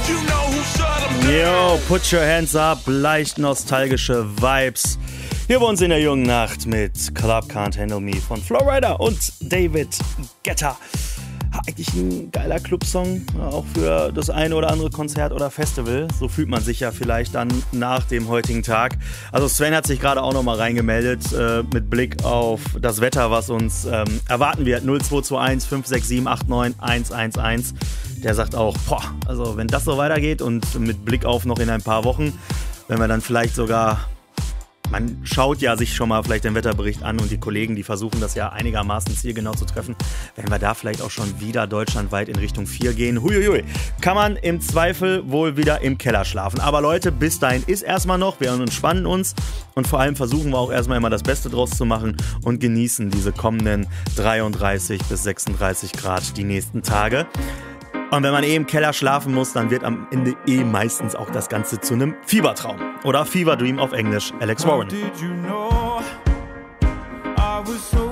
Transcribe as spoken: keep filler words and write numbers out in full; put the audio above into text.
Yo, put your hands up, leicht nostalgische Vibes. Hier bei uns in der jungen Nacht mit Club Can't Handle Me von Flowrider und David Guetta. Eigentlich ein geiler Clubsong, auch für das eine oder andere Konzert oder Festival. So fühlt man sich ja vielleicht dann nach dem heutigen Tag. Also Sven hat sich gerade auch nochmal reingemeldet äh, mit Blick auf das Wetter, was uns ähm, erwarten wird. null zwei zwei eins fünf sechs sieben acht neun eins eins eins. Der sagt auch, boah, also wenn das so weitergeht und mit Blick auf noch in ein paar Wochen, wenn wir dann vielleicht sogar... Man schaut ja sich schon mal vielleicht den Wetterbericht an und die Kollegen, die versuchen das ja einigermaßen zielgenau zu treffen. Wenn wir da vielleicht auch schon wieder deutschlandweit in Richtung vier gehen, huiuiui, kann man im Zweifel wohl wieder im Keller schlafen. Aber Leute, bis dahin ist erstmal noch, wir entspannen uns und vor allem versuchen wir auch erstmal immer das Beste draus zu machen und genießen diese kommenden dreiunddreißig bis sechsunddreißig Grad die nächsten Tage. Und wenn man eh im Keller schlafen muss, dann wird am Ende eh meistens auch das Ganze zu einem Fiebertraum. Oder Fever Dream auf Englisch, Alex Warren. How did you know I was so